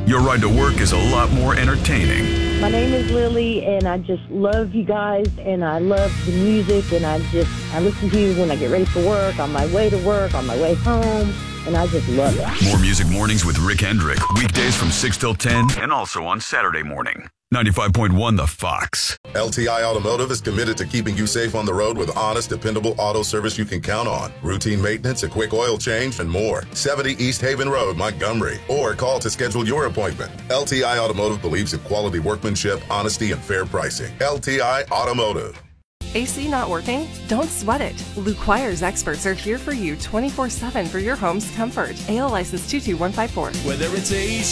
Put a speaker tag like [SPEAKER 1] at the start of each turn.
[SPEAKER 1] your ride to work is a lot more entertaining.
[SPEAKER 2] My name is Lily, and I just love you guys, and I love the music, and I listen to you when I get ready for work, on my way to work, on my way home, and I just love it.
[SPEAKER 1] More Music Mornings with Rick Hendrick. Weekdays from 6 till 10 and also on Saturday morning. 95.1 The Fox.
[SPEAKER 3] LTI Automotive is committed to keeping you safe on the road with honest, dependable auto service you can count on. Routine maintenance, a quick oil change, and more. 70 East Haven Road, Montgomery. Or call to schedule your appointment. LTI Automotive believes in quality workmanship, honesty, and fair pricing. LTI Automotive.
[SPEAKER 4] AC not working? Don't sweat it. Luquire's experts are here for you 24/7 for your home's comfort. AL license 22154.
[SPEAKER 5] Whether it's AC